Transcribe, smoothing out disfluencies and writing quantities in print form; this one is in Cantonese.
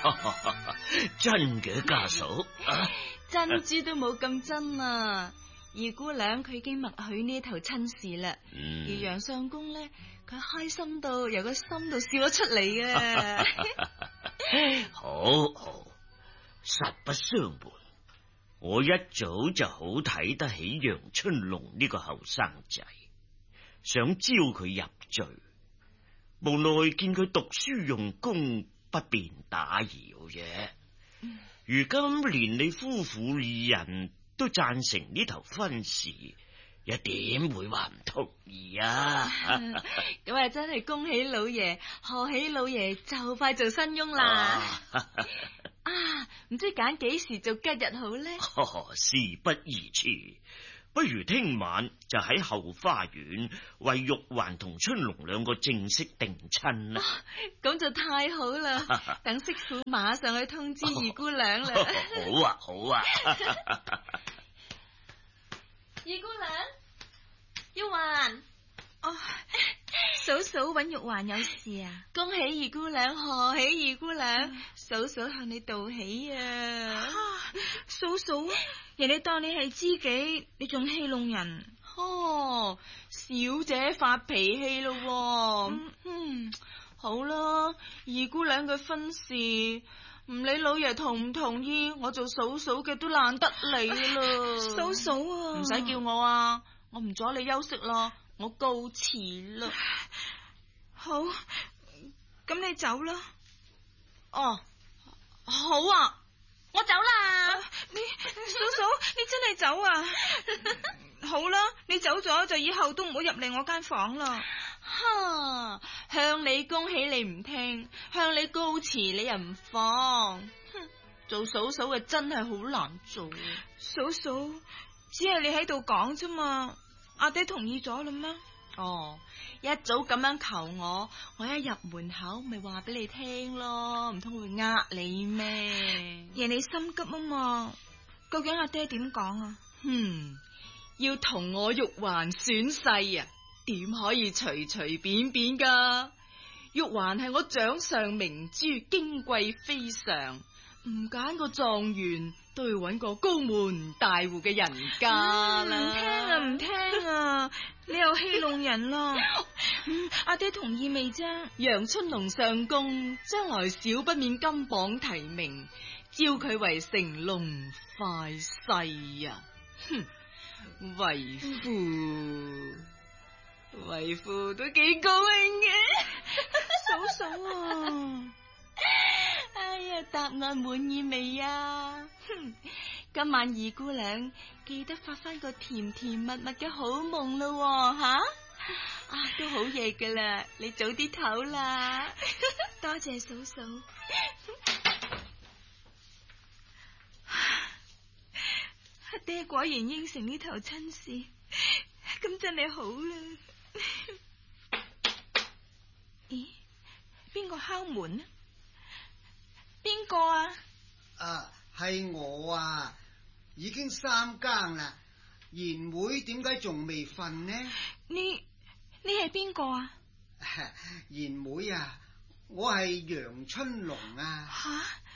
真嘅，家嫂， 珍珠都冇咁真啊！二姑娘佢已經默許呢頭親事啦，而楊相公咧，佢開心到由個心度笑咗出嚟啊！ 好，實不相瞞，我一早就好睇得起楊春龍呢個後生仔，想招佢入贅，無奈見佢讀書用功，不便打擾啫。如今連你夫婦二人都贊成呢頭婚事，又點會話唔同意啊？ 咁啊，真係恭喜老爺，賀喜老爺就快做新翁啦！唔知揀幾時做吉日好呢？ 事不宜遲，不如聽晚就喺後花園為玉環同春龍兩個正式定親啦。 咁就太好啦！等媳婦馬上去通知二姑娘啦。 好啊！ 二姑娘，玉環，嫂嫂揾玉環有事啊？恭喜二姑娘，賀喜二姑娘，嫂嫂向你道喜啊！ 嫂嫂，人哋當你係知己，你仲戲弄人。 小姐發脾氣咯。好啦，二姑娘嘅婚事，唔理老爺同唔同意，我做嫂嫂嘅都懶得你啦。 嫂嫂啊， 唔使叫我啊，我唔阻你休息啦，我告辭啦。 好，咁你走啦。 好啊，我走啦。 嫂嫂，你真係走啊？好啦，你走咗就以後都唔好入嚟我間房啦。 向你恭喜你唔聽，向你告辭你又唔放，做嫂嫂嘅真係好難做。 嫂嫂，只係你喺度講啫嘛，阿爹同意咗啦咩？ 一早咁樣求我一入門口咪話俾你聽咯，唔通會呃你咩？ 人哋心急啊嘛，究竟阿爹點講啊？ 要同我玉環選婿啊，點可以隨隨便便噶？玉環係我掌上明珠，矜貴非常，唔揀個狀元都要揾個高門大戶嘅人家啦。 唔聽啊！你又戲弄人啦。阿爹同意未啫？ 楊春龍相公將來少不免金榜題名，招佢為成龍快婿啊！為父都幾高興嘅。 嫂嫂啊， 哎呀，答案滿意未啊？今晚二姑娘記得發翻個甜甜蜜蜜嘅好夢咯，都好夜噶啦，你早啲唞啦。 多謝嫂嫂。阿爹果然應承呢頭親事，咁真係好啦。咦？邊個敲門呢？邊個啊？ 係我啊，已經3更啦。賢妹點解仲未瞓呢？ 你係邊個啊？ 賢妹啊，我係楊春龍啊。